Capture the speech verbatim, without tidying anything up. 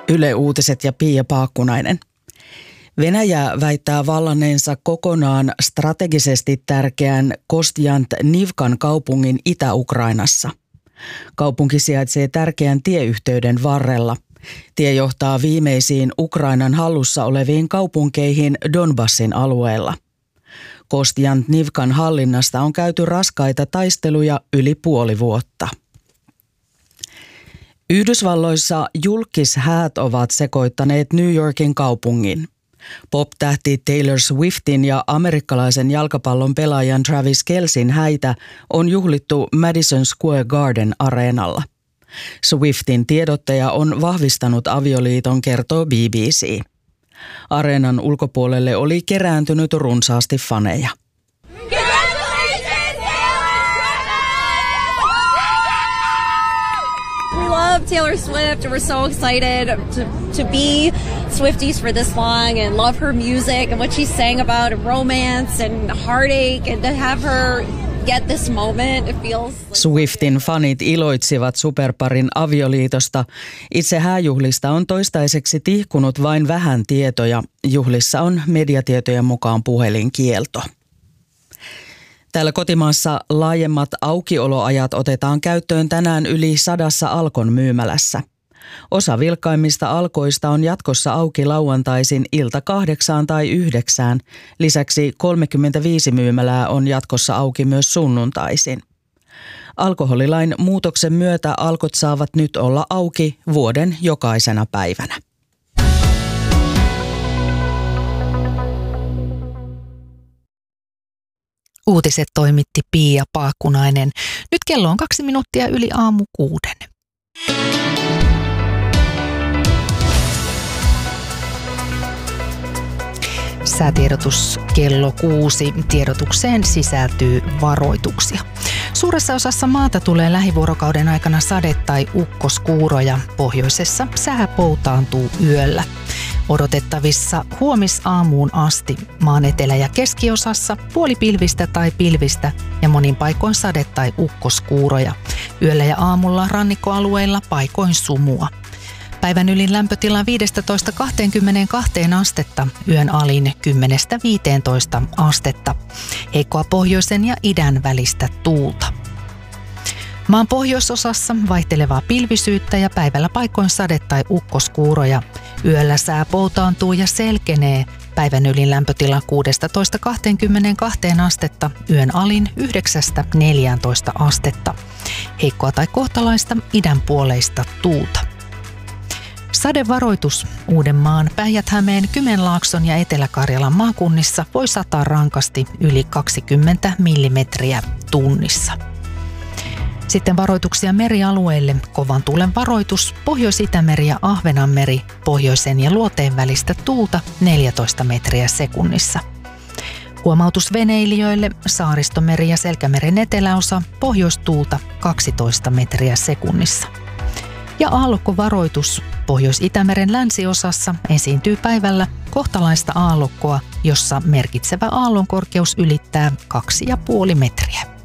Yle Uutiset ja Pia Paakkunainen. Venäjä väittää vallanneensa kokonaan strategisesti tärkeän Kostjant-Nivkan kaupungin Itä-Ukrainassa. Kaupunki sijaitsee tärkeän tieyhteyden varrella. Tie johtaa viimeisiin Ukrainan hallussa oleviin kaupunkeihin Donbassin alueella. Kostjant-Nivkan hallinnasta on käyty raskaita taisteluja yli puoli vuotta. Yhdysvalloissa julkishäät ovat sekoittaneet New Yorkin kaupungin. Pop-tähti Taylor Swiftin ja amerikkalaisen jalkapallon pelaajan Travis Kelcin häitä on juhlittu Madison Square Garden -areenalla. Swiftin tiedottaja on vahvistanut avioliiton, kertoo B B C. Areenan ulkopuolelle oli kerääntynyt runsaasti faneja. Love Taylor Swift. We're so excited to, to be Swifties for this long and love her music and what she sang about romance and heartache, and to have her get this moment, it feels like... Swiftin fanit iloitsivat superparin avioliitosta. Itse hääjuhlista on toistaiseksi tihkunut vain vähän tietoja. Juhlissa on mediatietojen mukaan puhelinkielto. Täällä kotimaassa laajemmat aukioloajat otetaan käyttöön tänään yli sadassa Alkon myymälässä. Osa vilkkaimmista Alkoista on jatkossa auki lauantaisin ilta kahdeksaan tai yhdeksään. Lisäksi kolmekymmentäviisi myymälää on jatkossa auki myös sunnuntaisin. Alkoholilain muutoksen myötä Alkot saavat nyt olla auki vuoden jokaisena päivänä. Uutiset toimitti Pia Paakkunainen. Nyt kello on kaksi minuuttia yli aamu kuuden. Säätiedotus kello kuusi. Tiedotukseen sisältyy varoituksia. Suuressa osassa maata tulee lähivuorokauden aikana sade- tai ukkoskuuroja. Pohjoisessa sää poutaantuu yöllä. Odotettavissa huomisaamuun asti maan etelä- ja keskiosassa puolipilvistä tai pilvistä ja monin paikoin sade- tai ukkoskuuroja. Yöllä ja aamulla rannikkoalueilla paikoin sumua. Päivän ylin lämpötila viisitoista kaksikymmentäkaksi astetta, yön alin kymmenestä viiteentoista astetta. Heikkoa pohjoisen ja idän välistä tuulta. Maan pohjoisosassa vaihtelevaa pilvisyyttä ja päivällä paikoin sade- tai ukkoskuuroja. Yöllä sää poutaantuu ja selkenee. Päivän ylin lämpötila kuusitoista kaksikymmentäkaksi astetta, yön alin yhdeksästä neljääntoista astetta. Heikkoa tai kohtalaista idänpuoleista tuulta. Sadevaroitus Uudenmaan, Päijät-Hämeen, Kymenlaakson ja Etelä-Karjalan maakunnissa voi sataa rankasti yli kaksikymmentä millimetriä tunnissa. Sitten varoituksia merialueille. Kovan tuulen varoitus, Pohjois-Itämeri ja Ahvenanmeri, pohjoisen ja luoteen välistä tuulta neljätoista metriä sekunnissa. Huomautus veneilijöille, Saaristomeri ja Selkämeren eteläosa, pohjoistuulta kaksitoista metriä sekunnissa. Ja aallokkovaroitus, Pohjois-Itämeren länsiosassa esiintyy päivällä kohtalaista aallokkoa, jossa merkitsevä aallonkorkeus ylittää kaksi pilkku viisi metriä.